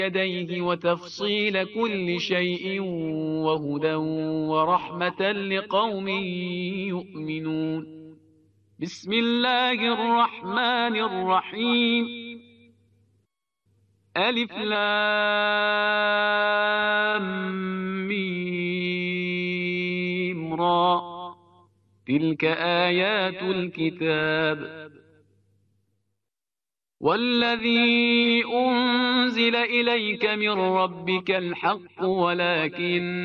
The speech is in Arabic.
يديه وتفصيل كل شيء وهدى ورحمة لقوم يؤمنون. بسم الله الرحمن الرحيم. ألف لام ميم را، تلك آيات الكتاب. والذي أنزل إليك من ربك الحق ولكن